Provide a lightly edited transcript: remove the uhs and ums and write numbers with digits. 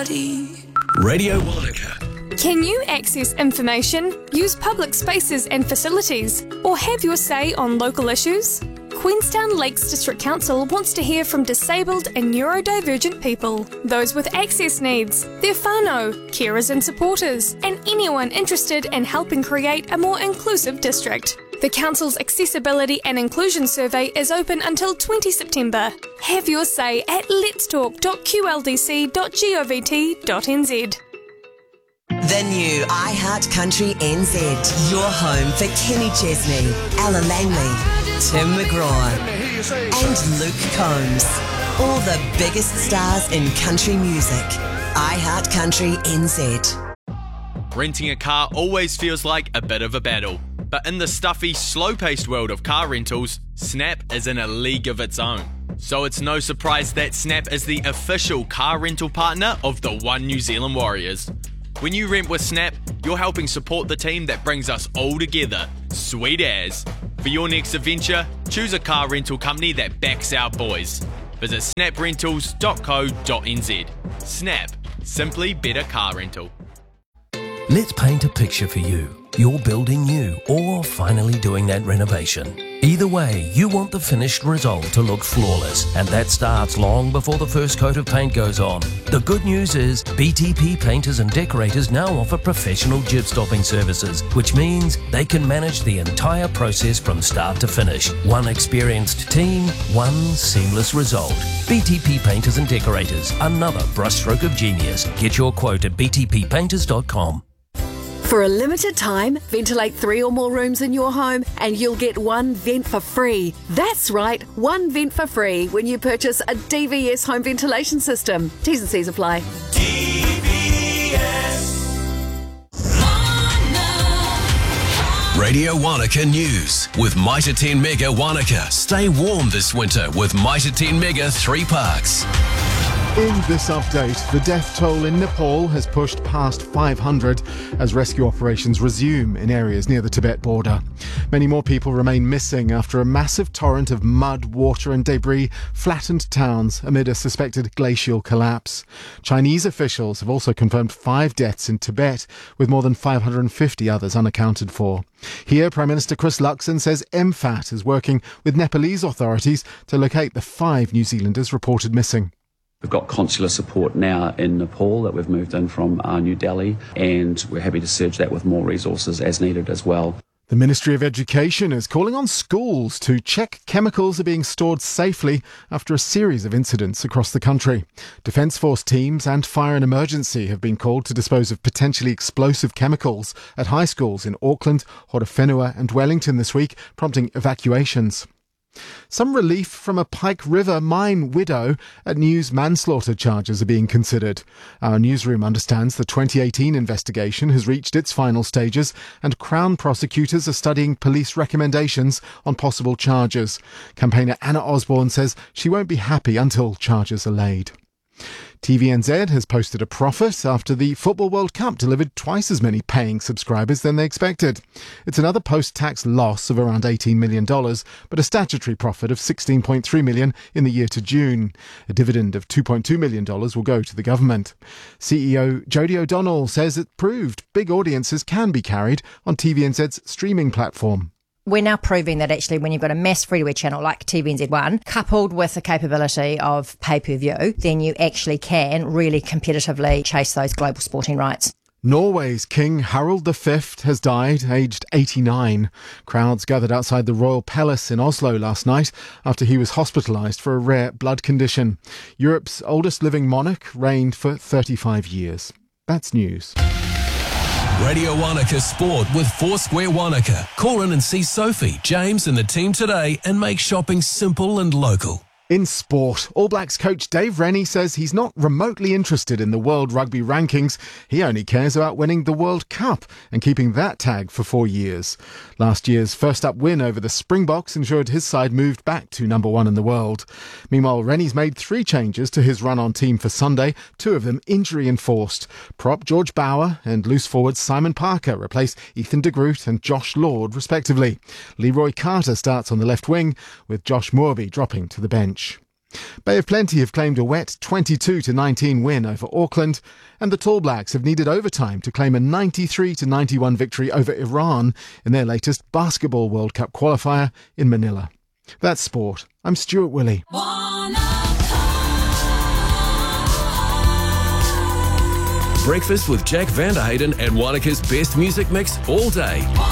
body. Radio Wanaka. Can you access information, use public spaces and facilities, or have your say on local issues? Queenstown Lakes District Council wants to hear from disabled and neurodivergent people, those with access needs, their whānau, carers and supporters, and anyone interested in helping create a more inclusive district. The Council's Accessibility and Inclusion Survey is open until 20 September. Have your say at letstalk.qldc.govt.nz. The new iHeart Country NZ. Your home for Kenny Chesney, Ella Langley, Tim McGraw, and Luke Combs. All the biggest stars in country music. iHeart Country NZ. Renting a car always feels like a bit of a battle. But in the stuffy, slow-paced world of car rentals, Snap is in a league of its own. So it's no surprise that Snap is the official car rental partner of the One New Zealand Warriors. When you rent with Snap, you're helping support the team that brings us all together. Sweet as. For your next adventure, choose a car rental company that backs our boys. Visit snaprentals.co.nz. Snap. Simply better car rental. Let's paint a picture for you. You're building new or finally doing that renovation. Either way, you want the finished result to look flawless, and that starts long before the first coat of paint goes on. The good news is BTP Painters and Decorators now offer professional jib stopping services, which means they can manage the entire process from start to finish. One experienced team, one seamless result. BTP Painters and Decorators, another brushstroke of genius. Get your quote at btppainters.com. For a limited time, ventilate 3 or more rooms in your home and you'll get one vent for free. That's right, one vent for free when you purchase a DVS home ventilation system. T's and C's apply. Radio Wanaka News with Mitre 10 Mega Wanaka. Stay warm this winter with Mitre 10 Mega 3 Parks. In this update, the death toll in Nepal has pushed past 500 as rescue operations resume in areas near the Tibet border. Many more people remain missing after a massive torrent of mud, water and debris flattened towns amid a suspected glacial collapse. Chinese officials have also confirmed 5 deaths in Tibet, with more than 550 others unaccounted for. Here, Prime Minister Chris Luxon says MFAT is working with Nepalese authorities to locate the 5 New Zealanders reported missing. We've got consular support now in Nepal that we've moved in from New Delhi, and we're happy to surge that with more resources as needed as well. The Ministry of Education is calling on schools to check chemicals are being stored safely after a series of incidents across the country. Defence Force teams and Fire and Emergency have been called to dispose of potentially explosive chemicals at high schools in Auckland, Horowhenua and Wellington this week, prompting evacuations. Some relief from a Pike River mine widow at News manslaughter charges are being considered. Our newsroom understands the 2018 investigation has reached its final stages and Crown prosecutors are studying police recommendations on possible charges. Campaigner Anna Osborne says she won't be happy until charges are laid. TVNZ has posted a profit after the Football World Cup delivered twice as many paying subscribers than they expected. It's another post-tax loss of around $18 million, but a statutory profit of $16.3 million in the year to June. A dividend of $2.2 million will go to the government. CEO Jodie O'Donnell says it proved big audiences can be carried on TVNZ's streaming platform. We're now proving that actually when you've got a mass free-to-air channel like TVNZ1, coupled with the capability of pay-per-view, then you actually can really competitively chase those global sporting rights. Norway's King Harald V has died, aged 89. Crowds gathered outside the Royal Palace in Oslo last night after he was hospitalised for a rare blood condition. Europe's oldest living monarch reigned for 35 years. That's news. Radio Wanaka Sport with Foursquare Wanaka. Call in and see Sophie, James and the team today and make shopping simple and local. In sport, All Blacks coach Dave Rennie says he's not remotely interested in the World Rugby rankings. He only cares about winning the World Cup and keeping that tag for 4 years. Last year's first-up win over the Springboks ensured his side moved back to number 1 in the world. Meanwhile, Rennie's made 3 changes to his run-on team for Sunday, 2 of them injury-enforced. Prop George Bauer and loose forward Simon Parker replace Ethan de Groot and Josh Lord, respectively. Leroy Carter starts on the left wing, with Josh Moorby dropping to the bench. Bay of Plenty have claimed a wet 22-19 win over Auckland, and the Tall Blacks have needed overtime to claim a 93-91 victory over Iran in their latest Basketball World Cup qualifier in Manila. That's sport. I'm Stuart Willey. Breakfast with Jack Vanderheyden and Wanaka's best music mix all day.